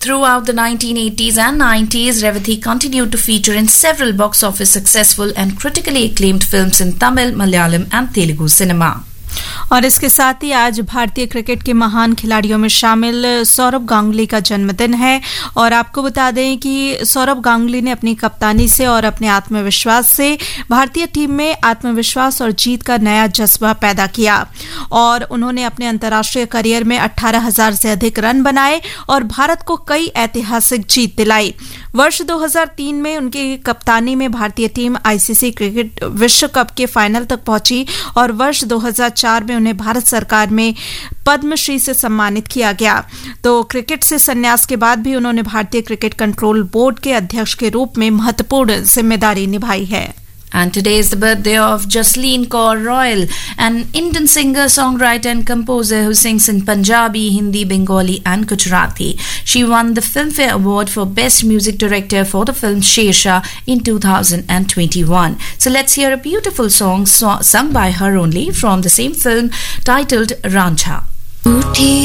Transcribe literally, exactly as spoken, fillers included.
Throughout the nineteen eighties and nineties, Revati continued to feature in several box office successful and critically acclaimed films in Tamil, Malayalam and Telugu cinema. और इसके साथ ही आज भारतीय cricket के महान खिलाड़ियों में शामिल सौरभ गांगुली का जन्मदिन है। और आपको बता दें कि सौरभ गांगुली ने अपनी कप्तानी से और अपने आत्मविश्वास से भारतीय टीम में आत्मविश्वास और जीत का नया जज्बा पैदा किया। और उन्होंने अपने अंतर्राष्ट्रीय करियर में अठारह हज़ार से अधिक रन बनाए और भारत को कई ऐतिहासिक जीत दिलाई। वर्ष दो हज़ार तीन में उनकी कप्तानी में भारतीय टीम आईसीसी क्रिकेट विश्व कप के फाइनल तक पहुंची और वर्ष दो हज़ार चार में उन्हें भारत सरकार में पद्मश्री से सम्मानित किया गया। तो क्रिकेट से संन्यास के बाद भी उन्होंने भारतीय क्रिकेट कंट्रोल बोर्ड के अध्यक्ष के रूप में महत्वपूर्ण जिम्मेदारी निभाई है। And today is the birthday of Jasleen Kaur Royal, an Indian singer, songwriter and composer who sings in Punjabi, Hindi, Bengali and Gujarati. She won the Filmfare Award for Best Music Director for the film Shersha in two thousand twenty-one. So let's hear a beautiful song so- sung by her only from the same film titled Ranjha.